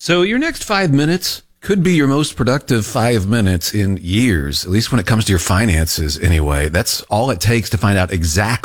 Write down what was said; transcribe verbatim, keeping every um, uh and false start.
So your next five minutes could be your most productive five minutes in years, at least when it comes to your finances anyway. That's all it takes to find out exactly